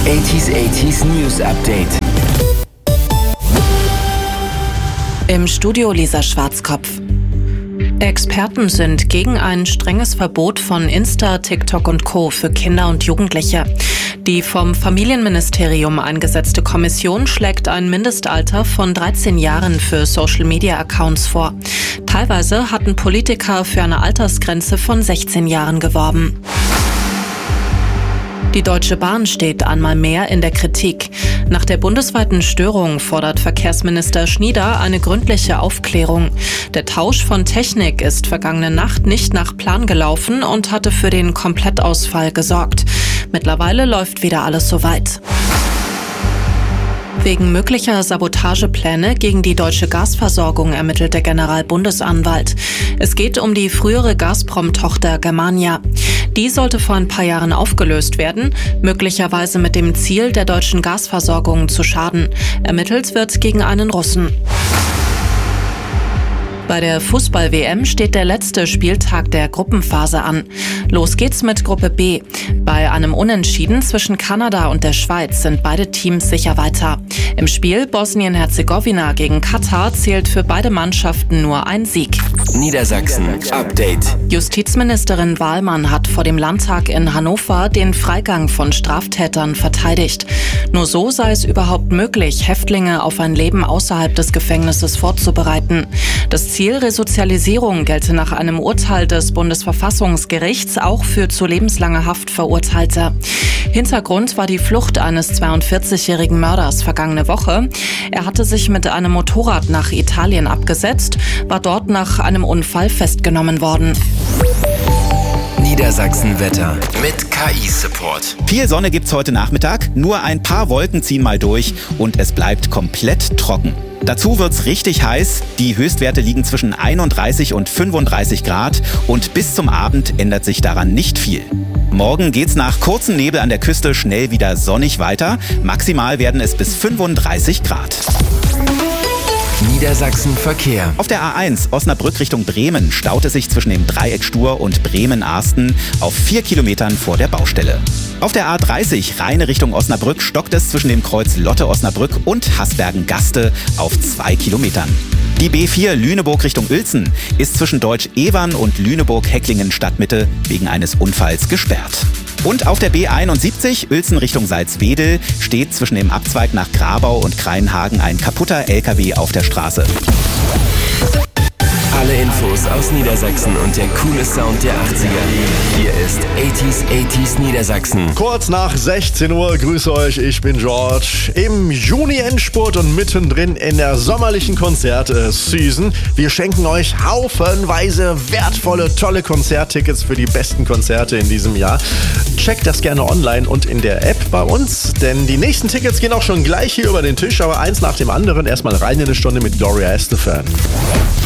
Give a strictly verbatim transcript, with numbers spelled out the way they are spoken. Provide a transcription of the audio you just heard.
achtziger achtziger News Update. Im Studio Lisa Schwarzkopf. Experten sind gegen ein strenges Verbot von Insta, TikTok und Co. für Kinder und Jugendliche. Die vom Familienministerium eingesetzte Kommission schlägt ein Mindestalter von dreizehn Jahren für Social-Media-Accounts vor. Teilweise hatten Politiker für eine Altersgrenze von sechzehn Jahren geworben. Die Deutsche Bahn steht einmal mehr in der Kritik. Nach der bundesweiten Störung fordert Verkehrsminister Schnieder eine gründliche Aufklärung. Der Tausch von Technik ist vergangene Nacht nicht nach Plan gelaufen und hatte für den Komplettausfall gesorgt. Mittlerweile läuft wieder alles soweit. Wegen möglicher Sabotagepläne gegen die deutsche Gasversorgung ermittelt der Generalbundesanwalt. Es geht um die frühere Gazprom-Tochter Germania. Die sollte vor ein paar Jahren aufgelöst werden, möglicherweise mit dem Ziel, der deutschen Gasversorgung zu schaden. Ermittelt wird gegen einen Russen. Bei der Fußball-W M steht der letzte Spieltag der Gruppenphase an. Los geht's mit Gruppe B. Bei einem Unentschieden zwischen Kanada und der Schweiz sind beide Teams sicher weiter. Im Spiel Bosnien-Herzegowina gegen Katar zählt für beide Mannschaften nur ein Sieg. Niedersachsen Update. Justizministerin Wahlmann hat vor dem Landtag in Hannover den Freigang von Straftätern verteidigt. Nur so sei es überhaupt möglich, Häftlinge auf ein Leben außerhalb des Gefängnisses vorzubereiten. Das Ziel Resozialisierung gelte nach einem Urteil des Bundesverfassungsgerichts auch für zu lebenslanger Haft Verurteilte. Hintergrund war die Flucht eines zweiundvierzigjährigen Mörders vergangene Woche. Er hatte sich mit einem Motorrad nach Italien abgesetzt, war dort nach einem Unfall festgenommen worden. Niedersachsen-Wetter mit K I-Support. Viel Sonne gibt's heute Nachmittag, nur ein paar Wolken ziehen mal durch und es bleibt komplett trocken. Dazu wird's richtig heiß, die Höchstwerte liegen zwischen einunddreißig und fünfunddreißig Grad und bis zum Abend ändert sich daran nicht viel. Morgen geht's nach kurzem Nebel an der Küste schnell wieder sonnig weiter, maximal werden es bis fünfunddreißig Grad. Niedersachsen Verkehr. Auf der A eins Osnabrück Richtung Bremen staut es sich zwischen dem Dreieck Stur und Bremen-Arsten auf vier Kilometern vor der Baustelle. Auf der A dreißig Rheine Richtung Osnabrück stockt es zwischen dem Kreuz Lotte-Osnabrück und Hasbergen-Gaste auf zwei Kilometern. Die B vier Lüneburg Richtung Uelzen ist zwischen Deutsch-Evern und Lüneburg-Hecklingen Stadtmitte wegen eines Unfalls gesperrt. Und auf der B einundsiebzig Uelzen Richtung Salzwedel steht zwischen dem Abzweig nach Grabau und Kreinhagen ein kaputter L K W auf der Straße. Alle Infos aus Niedersachsen und der coole Sound der achtziger. Hier ist achtziger achtziger Niedersachsen. Kurz nach sechzehn Uhr, grüße euch, ich bin George. Im Juni-Endspurt und mittendrin in der sommerlichen Konzert-Season. Wir schenken euch haufenweise wertvolle, tolle Konzerttickets für die besten Konzerte in diesem Jahr. Checkt das gerne online und in der App bei uns, denn die nächsten Tickets gehen auch schon gleich hier über den Tisch, aber eins nach dem anderen. Erstmal rein in eine Stunde mit Gloria Estefan.